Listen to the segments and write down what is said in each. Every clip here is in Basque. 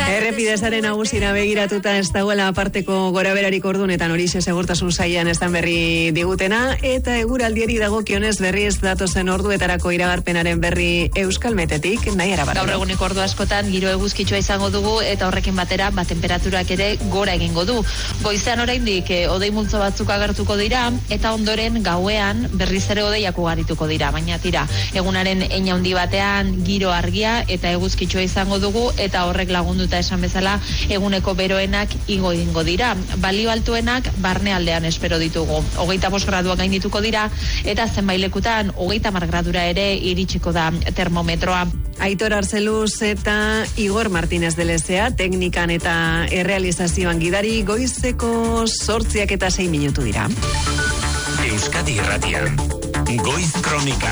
Errepidezaren nagusira begiratuta ez dagoela aparteko goraberarik ordunetan horixe segurtasun sailean ez dan berri digutena, eta eguraldieri dagokionez berriz datozen orduetarako iragarpenaren berri Euskalmetetik, Naiara Barrio. Gaur eguneko ordu askotan giro eguzkitsua izango dugu eta horrekin batera temperaturak ere gora egingo du. Goizean oraindik hodei multzo batzuk agertuko dira eta ondoren gauean berriz ere hodeiak ugarituko dira, baina tira egunaren hein handi batean giro argia eta eguzkitsua izango dugu eta horrek lagunduta esan bezala eguneko beroenak igo egingo dira. Balio altuenak barnealdean espero ditugu. 25 graduak gaindituko dira eta zenbait lekutan 30 gradura ere iritsiko da termometroa. Aitor Arzeluz eta Igor Martínez de Lezea teknikan eta errealizazioan gidari, goizeko 8:06 minutu dira. Euskadi Irratian, Goiz Kronika.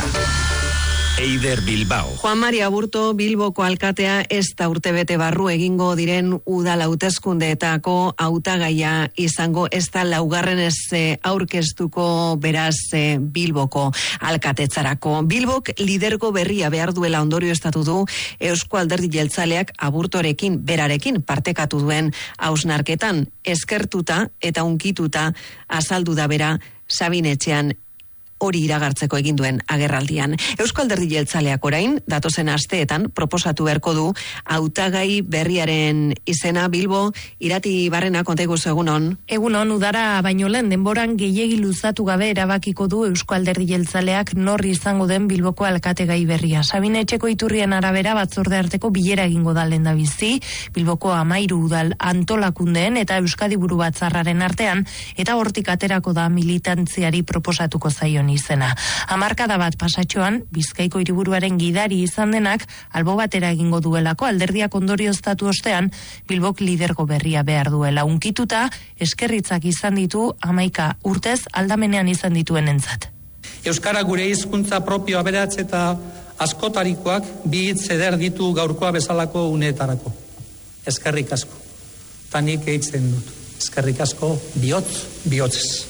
Eider Bilbao. Juan Mari Aburto Bilboko alkatea ez da urtebete barru egingo diren udal hauteskundeetako hautagaia izango, ez da laugarrenez aurkeztuko beraz Bilboko alkatetzarako. Bilbok lidergo berria behar duela ondorioztatu du Eusko Alderdi Jeltzaleak Aburtorekin berarekin partekatu duen hausnarketan, eskertuta eta unkituta azaldu da bera Sabin Etxean hori iragartzeko egin duen agerraldian. Eusko Alderdi Jeltzaleak orain, datozen asteetan, proposatu beharko du hautagai berriaren izena. Bilbo, Irati Barrena, konta iguzu egunon. Egunon, udara baino lehen denboran gehiegi luzatu gabe erabakiko du Eusko Alderdi Jeltzaleak nor izango den Bilboko alkategai berria. Sabin Etxeko iturrien arabera batzorde arteko bilera egingo da lehendabizi, Bilboko 13 udal antolakundeen eta Euskadi Buru Batzarraren artean, eta hortik aterako da militantziari proposatuko zaion izena. Hamarkada bat pasatxoan, Bizkaiko hiriburuaren gidari izan denak, albo batera egingo duelako alderdiak ondorioztatu ostean, Bilbok lidergo berria behar duela. Unkituta, eskerritzak izan ditu 11 urtez aldamenean izan dituen entzat. Euskara gure hizkuntza propio aberats eta askotarikoak bi hitz eder ditu gaurkoa bezalako uneetarako. Eskerrik asko. Tanik eitzen dut. Eskerrik asko bihotzez.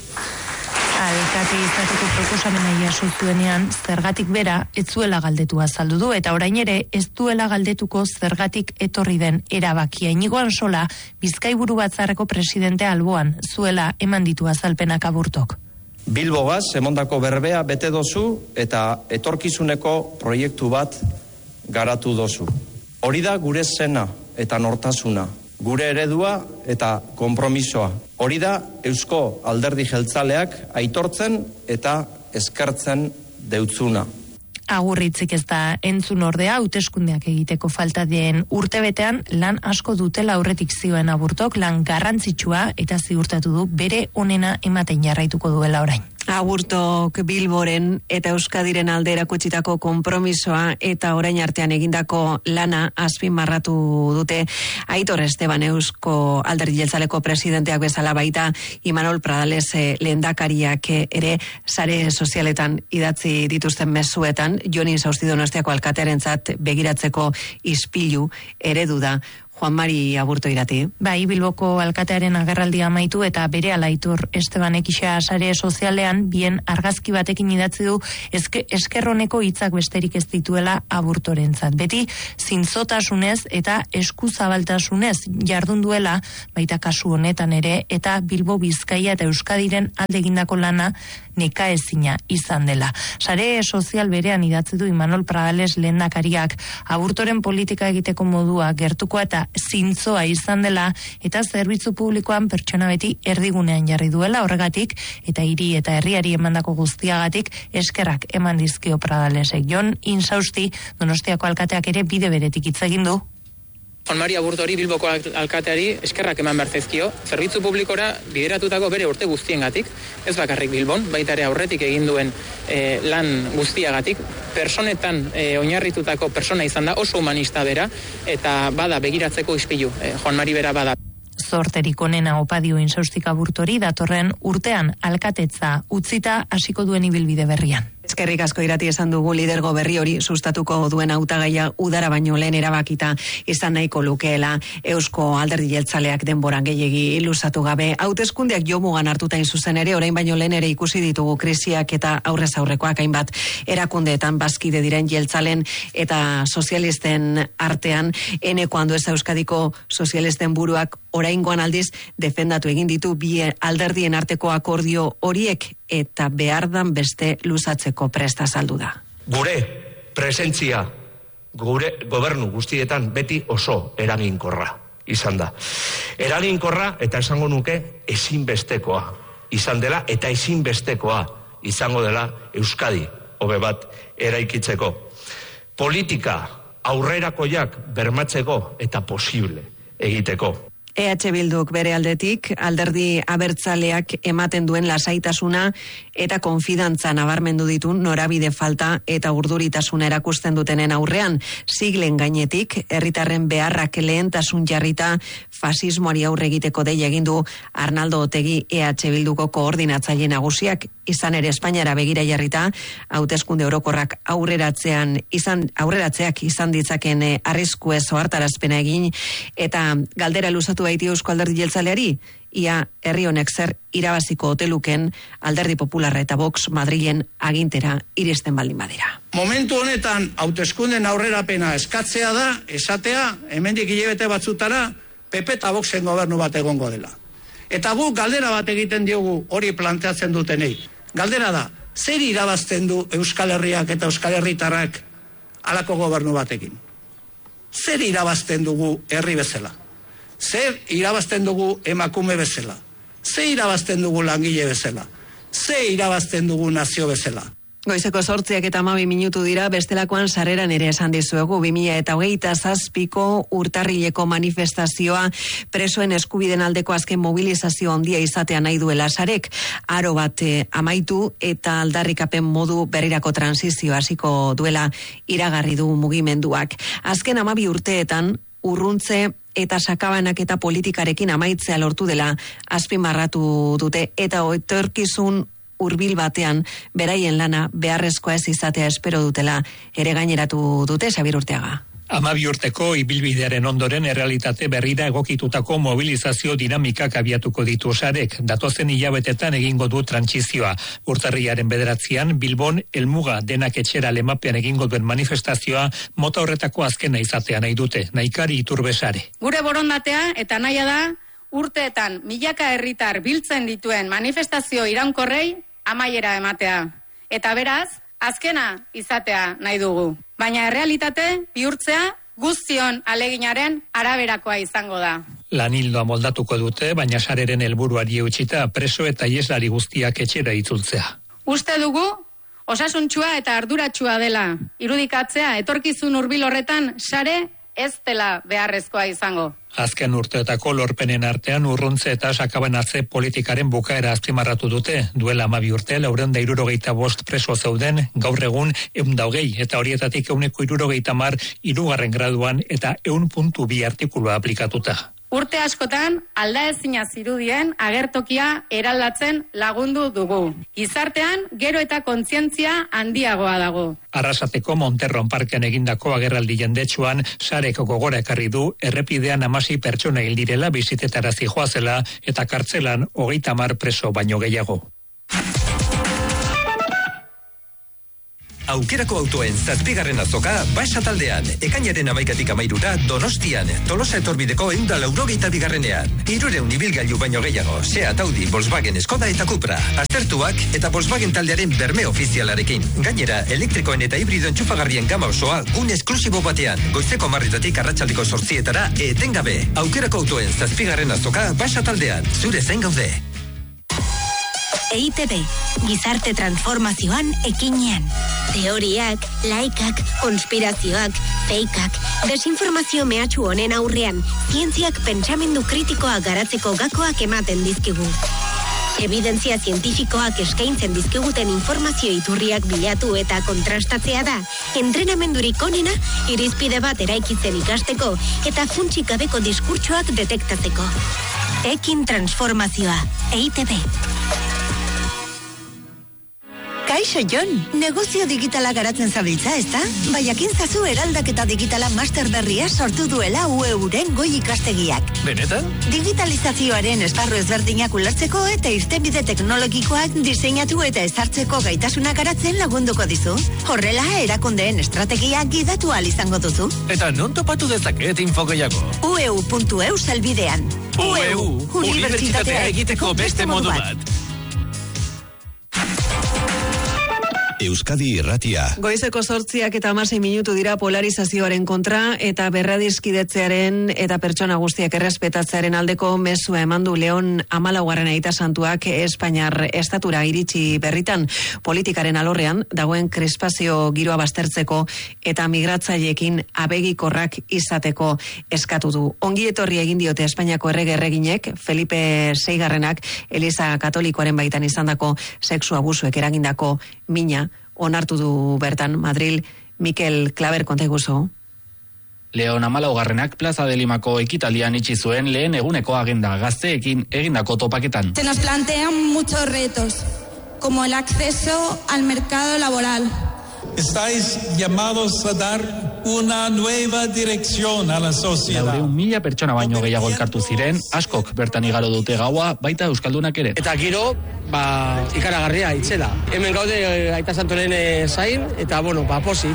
Alkate izateko proposamena jaso zuenean zergatik bera ez zuela galdetu azaldu du, eta orain ere ez duela galdetuko zergatik etorri den erabakia. Inigo Ansola, Bizkai Buru Batzarreko presidente alboan zuela eman ditu azalpenak Aburtok. Bilbogaz emondako berbea bete dozu eta etorkizuneko proiektu bat garatu dozu. Hori da gure zena eta nortasuna, gure eredua eta konpromisoa. Hori da Eusko Alderdi Jeltzaleak aitortzen eta eskertzen deutzuna. Agurritzik ez da entzun ordea, hauteskundeak egiteko falta den urtebetean lan asko dutela aurretik zioen Aburtok, lan garrantzitsua eta ziurtatu du bere onena ematen jarraituko duela orain. Aburtok Bilboren eta Euskadiren alde erakutsitako konpromisoa eta orain artean egindako lana azpimarratu dute. Aitor Esteban Eusko Alderdi Jeltzaleko presidenteak bezala baita Imanol Pradales lehendakariak ere sare sozialetan idatzi dituzten mezuetan Joni Sausti Donostiako alkatearentzat begiratzeko ispilu eredu da. Juan Mari Aburto Irati. Bai, Bilboko alkatearen agerraldia amaitu eta berehala Aitor Estebanek isa sare sozialean bien argazki batekin idatzi du eskerroneko hitzak besterik ez dituela Aburtorentzat. Beti zintzotasunez eta eskuzabaltasunez jardun duela, baita kasu honetan ere, eta Bilbo, Bizkaia eta Euskadiren alde egindako lana nekaezina izan dela. Sare sozial berean idatzi du Imanol Pradales lehendakariak Aburtoren politika egiteko modua gertukoa eta zintzoa izan dela eta zerbitzu publikoan pertsona beti erdigunean jarri duela, horregatik eta hiri eta herriari emandako guztiagatik eskerrak eman dizkio Pradalesek. Jon Insausti Donostiako alkateak ere bide beretik hitz egin du. Juan Mari Aburtori Bilboko alkateari eskerrak eman behar zaizkio, zerbitzu publikora bideratutako bere urte guztiengatik, ez bakarrik Bilbon, baita ere aurretik egin duen lan guztiagatik, personetan oinarritutako persona izan da, oso humanista bera, eta bada begiratzeko ispilu, Juan Mari bera bada. Zorterik onena opadio Insaustik Aburtori datorren urtean alkatetza utzita hasiko duen ibilbide berrian. Eskerrik asko Irati, esan dugu lidergo berri hori sustatuko duen hautagaia udara baino lehen erabakita izan nahiko lukeela Eusko Alderdi Jeltzaleak denboran gehiegi luzatu gabe. Hauteskundeak jomugan hartuta zuzen ere, orain baino lehen ere ikusi ditugu krisiak eta aurrez aurrekoak hainbat erakundeetan bazkide diren jeltzalen eta sozialisten artean. Eneko Andueza Euskadiko sozialisten buruak oraingoan aldiz defendatu egin ditu bi alderdien arteko akordio horiek eta behardan beste luzatzeko presta azaldu da. Gure presentzia, gure gobernu guztietan beti oso eraginkorra izan da. Eraginkorra eta esango nuke ezinbestekoa izan dela eta ezinbestekoa izango dela Euskadi hobe bat eraikitzeko. Politika aurrerakoiak bermatzeko eta posible egiteko. EH Bilduk bere aldetik, alderdi abertzaleak ematen duen lasaitasuna eta konfidantza nabarmendu ditu norabide falta eta urduritasuna erakusten dutenen aurrean. Siglen gainetik, herritarren beharrak lehentasun jarrita fasismoari aurre egiteko deia egin du Arnaldo Otegi EH Bilduko koordinatzaile nagusiak. Izan ere Espainiara begira jarrita, hauteskunde orokorrak aurreratzeak izan ditzaken arrisku ez ohartarazpena egin eta galdera luzatu baiti Eusko Alderdi Jeltzaleari, ia herri honek zer irabaziko oteluken Alderdi Popularra eta Vox Madrilen agintera iristen baldin badira. Momentu honetan hauteskunden aurrerapena eskatzea da, esatea, hemendik hilabete batzutara PP eta Voxen gobernu bat egongo dela. Eta guk galdera bat egiten diogu hori planteatzen dutenei. Galdera da, zer irabazten du Euskal Herriak eta Euskal Herritarrak halako gobernu batekin? Zer irabazten dugu herri bezala? Zer irabazten dugu emakume bezala? Zer irabazten dugu langile bezala? Zer irabazten dugu nazio bezala? Goizeko 8:12 minutu dira, bestelakoan sarreran ere esan dizuegu 2027ko urtarrileko manifestazioa presoen eskubiden aldeko azken mobilizazio handia izatea nahi duela sarek, aro bat amaitu eta aldarrikapen modu berrirako transizio hasiko duela iragarri du mugimenduak. Azken 12 urteetan urruntze eta sakabanak eta politikarekin amaitzea lortu dela azpimarratu dute eta etorkizun hurbil batean beraien lana beharrezkoa ez izatea espero dutela ere gaineratu dute. Xabir Urteaga. 12 urteko ibilbidearen ondoren errealitate berrira egokitutako mobilizazio dinamikak abiatuko ditu sarek. Datozen hilabetetan egingo du trantsizioa. Urtarrilaren 9 Bilbon helmuga denak etxera lemapean egingo duen manifestazioa mota horretako azkena izatea nahi dute. Naikari Iturbe Sare. Gure borondatea eta nahia da urteetan milaka herritar biltzen dituen manifestazio iraunkorrei amaiera ematea. Eta beraz, azkena izatea nahi dugu. Baina errealitate bihurtzea guztion aleginaren araberakoa izango da. Lan ildoa moldatuko dute, baina sareren helburuari eutsita preso eta ieslari guztiak etxera itzultzea. Uste dugu, osasuntsua eta arduratsua dela. Irudikatzea, etorkizun hurbil horretan sare ez dela beharrezkoa izango. Azken urteetako lorpenen artean urruntze eta sakabanatze politikaren bukaera azpimarratu dute. Duela 12 urte 465 preso zeuden, gaur egun 120 eta horietatik 170 hirugarren graduan eta 100.2 artikulua aplikatuta. Urte askotan aldaezina zirudien agertokia eraldatzen lagundu dugu. Gizartean gero eta kontzientzia handiagoa dago. Arrasateko Monterron parkean egindako agerraldi jendetsuan sarek gogora ekarri du errepidean 16 pertsona hil direla bizitetara zihoazela eta kartzelan 30 preso baino gehiago. Aukerako autoen 7. azoka Basa taldean, ekainaren 11 amairura Donostian, Tolosa etorbideko 182ean. 300 ibilgailu baino gehiago, Seat, Audi, Volkswagen, Skoda eta Cupra. Aztertuak eta Volkswagen taldearen berme ofizialarekin. Gainera, elektrikoen eta hibrido entxufagarrien gama osoa gune esklusibo batean. Goizeko 10:00 arratsaldeko 8:00 etengabe. Aukerako autoen 7. azoka Basa taldean. Zure zain gaude. EITB, gizarte transformazioan ekinean. Teoriak, laikak, konspirazioak, feikak, desinformazio mehatxu honen aurrean, zientziak pentsamendu kritikoa garatzeko gakoak ematen dizkigu. Evidentzia zientifikoak eskaintzen dizkiguten informazio iturriak bilatu eta kontrastatzea da, entrenamendurik onena, irizpide bat eraikitzen ikasteko eta funtsik gabeko diskurtsoak detektatzeko. Ekin transformazioa, EITB. Kaixo, Jon. Negozio digitala garatzen zabiltza, ezta? Baiakin zazu eraldaketa digitala master berria sortu duela UEUren goi ikastegiak. Benetan? Digitalizazioaren esparru ezberdinak ulertzeko eta irtenbide teknologikoak diseinatu eta ezartzeko gaitasuna garatzen lagunduko dizu. Horrela, erakundeen estrategia gidatu ahal izango duzu. Eta non topatu dezaket info gehiago? ueu.eu salbidean. UEU, unibertsitatea egiteko beste modu bat. Euskadi Irratia. Goizeko 8:06 minutu dira polarizazioaren kontra eta berradiskidetzearen eta pertsona guztiak errespetatzearen aldeko mezua emandu Leon 14. aita santuak Espainiar estatura iritsi berritan politikaren alorrean dagoen krispazio giroa baztertzeko eta migratzaileekin abegikorrak izateko eskatu du. Ongi etorri egin diote Espainiako erreginek Felipe VIgarrenak Eliza Katolikoaren baitan izandako sexu abusuek eragindako mina onartu du bertan. Madril, Mikel Klaber, konta iguzu. Leon 14. Plaza de Limako ekitaldian itxi zuen lehen eguneko agenda gazteekin egindako topaketan. Se nos plantean muchos retos, como el acceso al mercado laboral. Estáis llamados a dar una nueva dirección a la sociedad. 400.000 pertsona baino gehiago elkartu ziren, askok bertan igaro dute gaua, baita euskaldunak ere. Eta giro, ikaragarria itzela. Hemen gaude aita santoren zain, eta posik.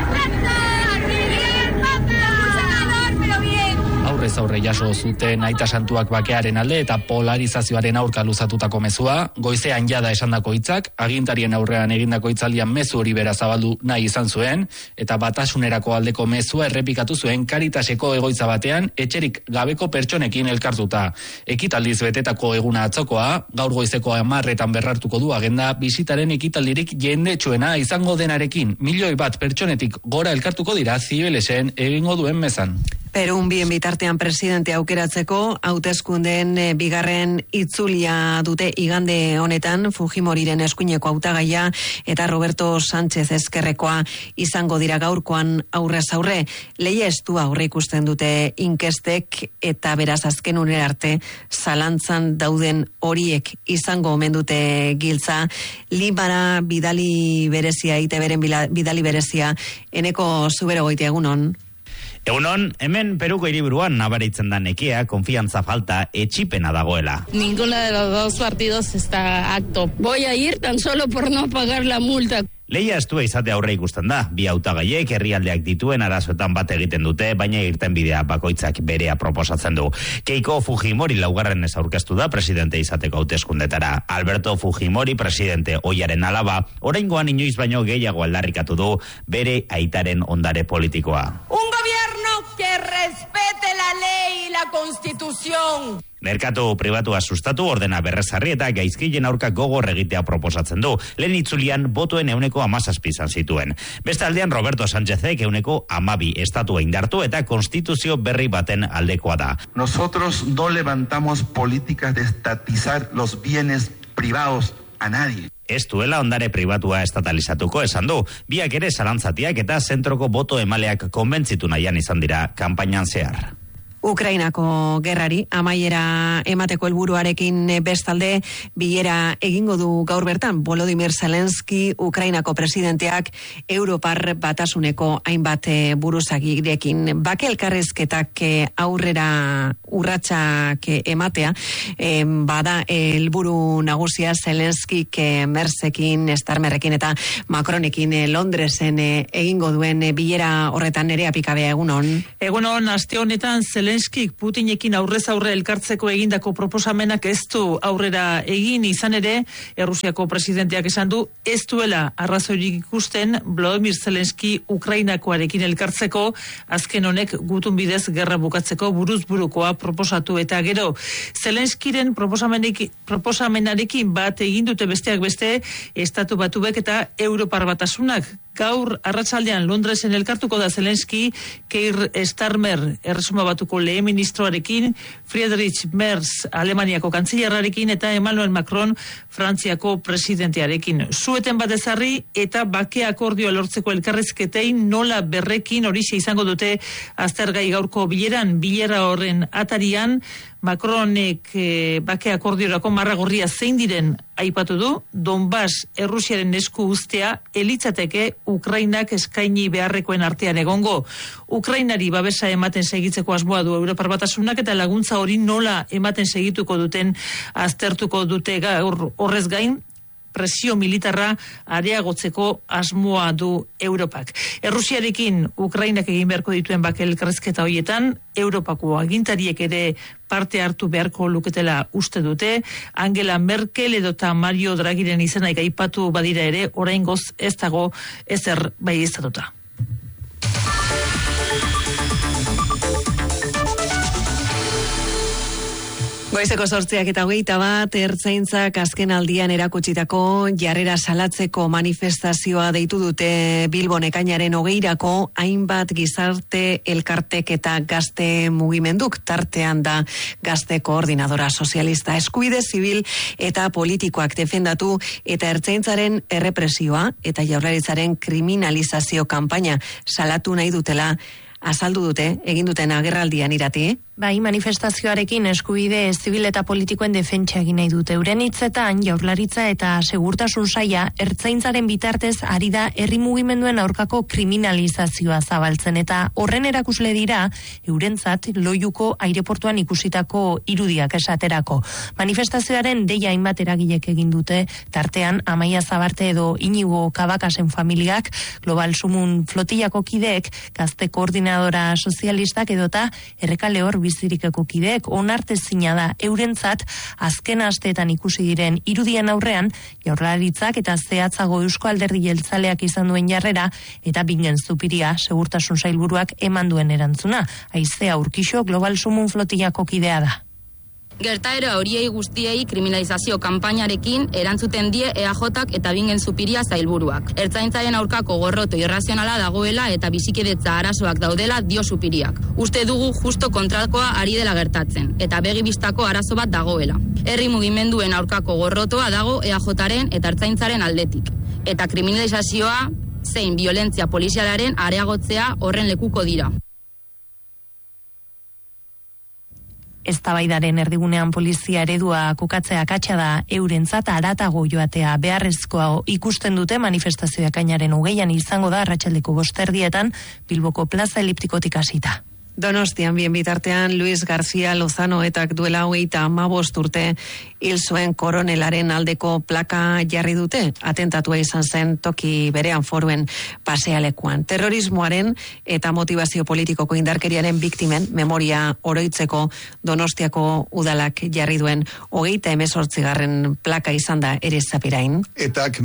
Aurrez aurre jaso zuten aita santuak bakearen alde eta polarizazioaren aurka luzatutako mezua, goizean jada esandako hitzak, agintarien aurrean egindako hitzaldian mezu hori bera zabaldu nahi izan zuen, eta batasunerako aldeko mezua errepikatu zuen Caritaseko egoitza batean, etxerik gabeko pertsonekin elkartuta. Ekitaldiz betetako eguna atzokoa, gaur goizeko 10:00 berrartuko du agenda bisitaren ekitaldirik jendetsuena izango denarekin, 1.000.000 pertsonetik gora elkartuko dira Zibelesen egingo duen mezan. Perun bien bitartean presidente aukeratzeko hauteskundeen bigarren itzulia dute igande honetan Fujimoriren eskuineko hautagaia eta Roberto Sánchez Ezkerrekoa izango dira gaurkoan aurrez aurre. Lehia estua aurre ikusten dute inkestek eta beraz azken unera arte zalantzan dauden horiek izango omen dute giltza. Limara bidali berezia, ITBren bidali berezia, Eneko Zuberogoitia, egunon. Egunon, hemen Peruko hiriburuan nabaritzen da nekea, konfiantza falta, etxipena dagoela. Ninguna de los dos partidos está acto. Voy a ir tan solo por no pagar la multa. Lehia estua izate aurre ikusten da, bi hautagaiek herrialdeak dituen arazoetan bat egiten dute, baina irtenbidea bakoitzak berea proposatzen du. Keiko Fujimori laugarren ez aurkeztu da presidente izateko hauteskundetara. Alberto Fujimori presidente ohiaren alaba, oraingoan inoiz baino gehiago aldarrikatu du bere aitaren ondare politikoa. Un gobierno que respete la ley y la Constitución. Merkatu pribatua sustatu, ordena berrezarri eta gaizkilen aurka gogor egitea proposatzen du. Lehen itzulian botoen 17 izan zituen. Beste aldean Roberto Sánchezek 12 estatua indartu eta konstituzio berri baten aldekoa da. Nosotros no levantamos políticas de estatizar los bienes privados a nadie. Ez duela ondare pribatua estatalizatuko esan du. Biak ere zalantzatiak eta zentroko boto emaleak konbentzitu nahian izan dira kanpainan zehar. Ukrainako gerrari amaiera emateko helburuarekin bestalde bilera egingo du gaur bertan Volodymyr Zelensky Ukrainako presidenteak Europar Batasuneko hainbat buruzagirekin. Bake elkarrizketak aurrera urratsak ematea bada helburu nagusia. Zelenskik Merzekin, Starmerrekin eta Macronekin Londresen egingo duen bilera horretan Nerea Pikabea, egunon. Egunon, aste honetan Zelenskik Putinekin aurrez aurre elkartzeko egindako proposamenak ez du aurrera egin, izan ere, Errusiako presidenteak esan du, ez duela arrazoirik ikusten Volodymyr Zelensky Ukrainakoarekin elkartzeko, azken honek gutun bidez gerra bukatzeko buruz burukoa proposatu eta gero. Zelenskiren proposamenarekin bat egin dute besteak beste, Estatu Batuek eta Europar Batasunak. Gaur arratsaldean Londresen elkartuko da Zelensky Keir Starmer Erresuma Batuko lehen ministroarekin, Friedrich Merz Alemaniako kantzilerarekin eta Emmanuel Macron Frantziako presidentearekin. Zueten bat ezarri eta bake akordioa lortzeko elkarrizketein nola berrekin horixe izango dute aztergai gaurko bileran. Bilera horren atarian, Macronek bake akordiorako marra gorria zein diren aipatu du, Donbass Errusiaren esku uztea elitzateke Ukrainak eskaini beharrekoen artean egongo. Ukrainari babesa ematen segitzeko asmoa du Europar Batasunak eta laguntza hori nola ematen segituko duten aztertuko dute gaur. Horrez gain, presio militarra areagotzeko asmoa du Europak. Errusiarekin Ukrainak egin beharko dituen bake elkarrizketa horietan, Europako agintariek ere parte hartu beharko luketela uste dute. Angela Merkel edota Mario Draghiren izenak aipatu badira ere, oraingoz ez dago ezer baieztatuta. Goizeko 8:21 Ertzaintzak azken aldian erakutsitako jarrera salatzeko manifestazioa deitu dute Bilbon ekainaren 20irako hainbat gizarte elkartek eta gazte mugimenduk, tartean da Gazte Koordinadora Sozialista. Eskubide zibil eta politikoak defendatu eta Ertzaintzaren errepresioa eta Jaurlaritzaren kriminalizazio kanpaina salatu nahi dutela azaldu dute, egin duten agerraldian Irati. Bai, manifestazioarekin eskubide zibil eta politikoen defentsa egin nahi dute. Euren hitzetan, Jaurlaritza eta Segurtasun Saila Ertzaintzaren bitartez ari da herri mugimenduen aurkako kriminalizazioa zabaltzen eta horren erakusle dira eurentzat Loiuko aireportuan ikusitako irudiak esaterako. Manifestazioaren deia hainbat eragilek egin dute, tartean Amaia Zabarte edo Inigo Kabakasen familiak, Global Sumun flotillako kideek, Gazte Koordinadora Sozialistak edota Errekalehor bizirikeko kideek onartezina da eurentzat azken asteetan ikusi diren irudien aurrean Jaurlaritzak eta zehatzago Eusko Alderdi Jeltzaleak izan duen jarrera eta Bingen Zupiria Segurtasun Sailburuak eman duen erantzuna. Aizea Urkixo Global Sumun flotillako kidea da. Gertaera horiei guztiei kriminalizazio kanpainarekin erantzuten die EAJak eta Bingen Zupiria Sailburuak. Ertzaintzaren aurkako gorroto irrazionala dagoela eta bizikidetza arazoak daudela dio Zupiriak. Uste dugu justo kontrakoa ari dela gertatzen eta begi bistako arazo bat dagoela. Herri mugimenduen aurkako gorrotoa dago EAJaren eta Ertzaintzaren aldetik. Eta kriminalizazioa zein violentzia polizialaren areagotzea horren lekuko dira. Eztabaidaren erdigunean polizia eredua kokatzea akatsa da eurentzat haratago joatea beharrezkoa ikusten dute manifestazioa ekainaren 20an izango da arratsaldeko 5:00 Bilboko plaza eliptikotik hasita. Donostian bien bitartean Luis García Lozano etak duela 35 urte hil zuen koronelaren aldeko plaka jarri dute. Atentatua izan zen toki berean Foruen pasealekuan. Terrorismoaren eta motivazio politikoko indarkeriaren biktimen memoria oroitzeko Donostiako udalak jarri duen 38. plaka izan da ere Zapirain. Etak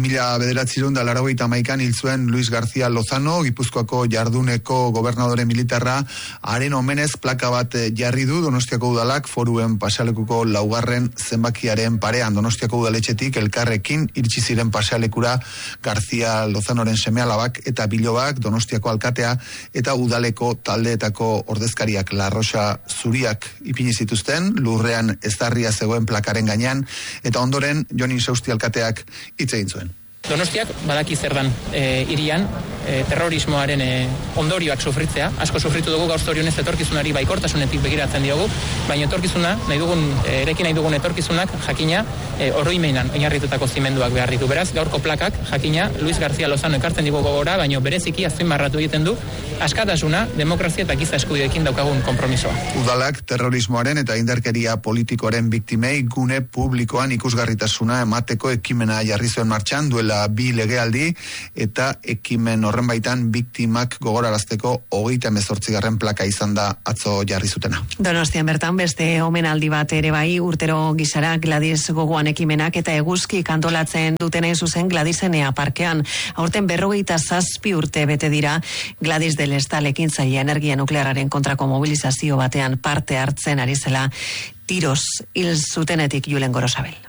1981an hil zuen Luis García Lozano, Gipuzkoako jarduneko gobernadore militarra, haren omenez plaka bat jarri du Donostiako udalak Foruen pasealekuko 2. zenbakiaren parean. Donostiako udaletxetik elkarrekin iritsi ziren pasealekura García Lozanoren semealabak eta bilobak, Donostiako alkatea eta udaleko taldeetako ordezkariak La Rosa zuriak ipini zituzten, lurrean eztarria zegoen plakaren gainean, eta ondoren Joni Sausti alkateak hitz egin zuen. Donostiak badaki zer dan hirian terrorismoaren ondorioak sufritzea. Asko sufritu dugu gaur zorionez etorkizunari baikortasunetik begiratzen diogu, baina etorkizuna, erekin nahi dugun etorkizunak jakina oroimenan oinarritutako zimenduak behar ditu. Beraz, gaurko plakak jakina Luis García Lozano ekartzen digu gogora, baina bereziki azpimarratu egiten du askatasuna, demokrazia eta giza eskubideekin daukagun konpromisoa. Udalak terrorismoaren eta indarkeria politikoaren biktimei gune publikoan ikusgarritasuna emateko ekimena jarri zuen martxan duela 2 legealdi eta ekimen horren baitan biktimak gogorarazteko 38. plaka izan da atzo jarri zutena. Donostian bertan beste omenaldi bat ere bai, urtero gisara Gladys gogoan ekimenak eta eguzki kantolatzen dutena zuzen Gladysenea parkean. Aurten 57 urte bete dira Gladys del Estal ekintzaile energia nuklearraren kontrako mobilizazio batean parte hartzen ari zela tiroz hil zutenetik Julen Gorosabel.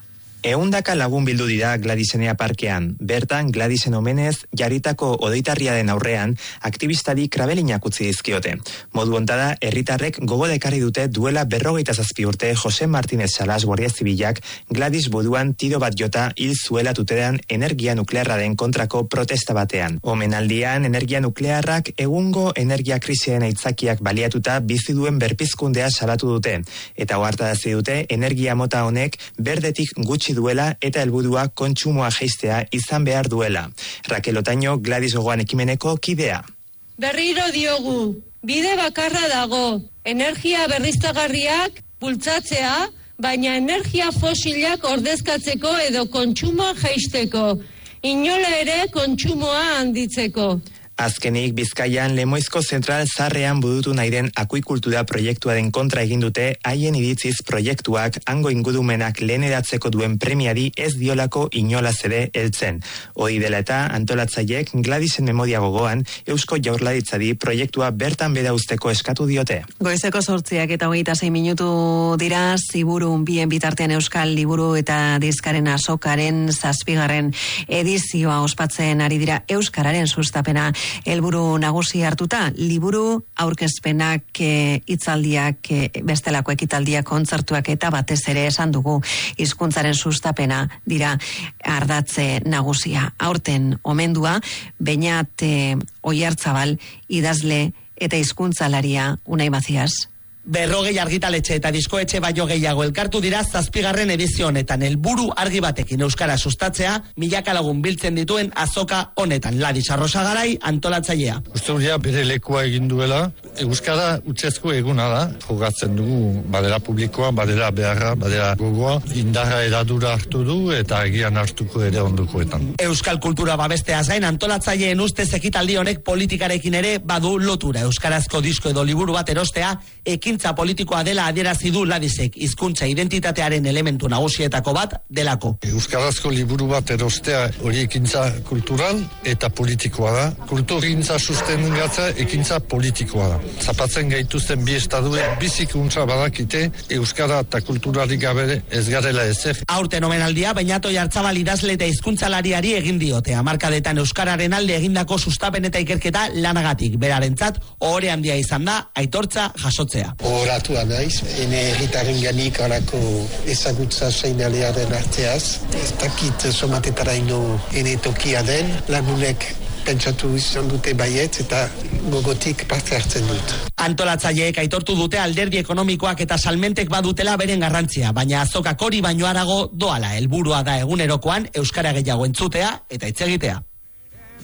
100 lagun bildu dira Gladisenea parkean. Bertan, Gladisen omenez, jarritako odeitarriaren aurrean, aktivistari krabelinak utzi dizkiote. Modu hontada, herritarrek gogoda ekarri dute duela 47 urte Jose Martinez Salas Guardia Zibilak Gladys buruan tiro bat jota hil zuela tuteran energia nuklearraren kontrako protesta batean. Omenaldian, energia nuklearrak egungo energia krisiaren aitzakiak baliatuta bizi duen berpizkundea salatu dute, eta ohartarazi dute energia mota honek berdetik gutxi duela eta helburua kontsumoa jaistea izan behar duela. Raquel Otaño, Gladys Gogoan ekimeneko kidea. Berriro diogu, bide bakarra dago, energia berriztagarriak bultzatzea, baina energia fosilak ordezkatzeko edo kontsumoa jaisteko. Inola ere kontsumoa handitzeko. Azkenik, Bizkaian Lemoizko zentral zarrean budutu nahi den akuikultura proiektuaren kontra egin dute, haien iritziz proiektuak hango ingurumenak leheneratzeko duen premiari ez diolako inolaz ere heltzen. Hori dela eta antolatzaileek Gladisen memoria gogoan Eusko Jaurlaritzari proiektua bertan bera uzteko eskatu diote. Goizeko 8 eta 26 minutu dira, Ziburun bien bitartean Euskal Liburu eta Dizkaren Azokaren 7. edizioa ospatzen ari dira. Euskararen sustapena helburu nagusi hartuta, liburu aurkezpenak, hitzaldiak, bestelako ekitaldiak, kontzertuak eta batez ere esan dugu hizkuntzaren sustapena dira ardatze nagusia. Aurten omendua Beñat Oiartzabal idazle eta hizkuntzalaria Unai Macias. 40 argitaletxe eta diskoetxe baino gehiago elkartu dira 7. edizio honetan. Helburu argi batekin euskara sustatzea, milaka lagun biltzen dituen azoka honetan. Ladis Arrosagarai antolatzailea. Uste bere lekua egin duela, euskara utzezko eguna da, jogatzen dugu badera publikoa, badera beharra, badera gogoa, indarra eradura hartu du eta agian hartuko ere ondukoetan. Euskal kultura babesteaz gain antolatzaileen ustez ekitaldi honek politikarekin ere badu lotura. Euskarazko disko edo liburu bat erostea ekintza politikoa dela adierazi du Ladisek, hizkuntza identitatearen elementu nagusietako bat delako. Euskarazko liburu bat erostea hori ekintza kultural eta politikoa da. Kulturgintza sustengatza ekintza politikoa da. Zapatzen gaituzten bi estaduek bizikuntza badakite euskara eta kulturari gabe ez garela ezer. Aurten omenaldia Beñat Oiartzabal idazle eta hizkuntzalariari egin diote. Hamarkadetan euskararen alde egindako sustapen eta ikerketa lanagatik. Berarentzat ohore handia izan da aitortza jasotzea. Horatua naiz, ene egitaren ganik horako ezagutza seinalearen arteaz. Ez dakit somatetaraino ene tokia den, lagunek pentsatu izan dute baiet eta gogotik parte hartzen dut. Antolatzaileek aitortu dute alderdi ekonomikoak eta salmentek badutela beren garrantzia, baina azokak hori baino harago doala. Helburua da egunerokoan euskara gehiago entzutea eta hitz egitea.